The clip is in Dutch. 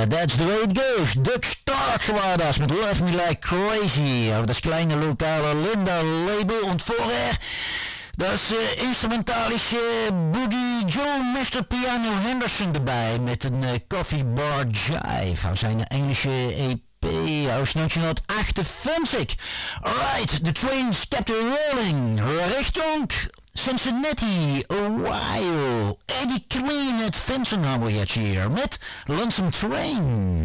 That's the way it goes. Doug Starks war das mit Love Me Like Crazy auf das kleine lokale Linda-Label und vorher das instrumentalische Boogie Joe Mr. Piano Henderson erbij met een Coffee Bar Jive uit zijn Engelse EP uit 1958. Alright, the train's kept rolling. Richtung Cincinnati, Ohio. Eddie Clean at Vincent hebben we hier met Lonesome Train.